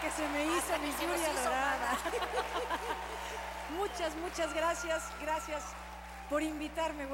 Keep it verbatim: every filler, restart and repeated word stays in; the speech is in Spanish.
que se me hizo Hasta mi que se nos lluvia hizo dorada. Muchas, muchas gracias. Gracias por invitarme.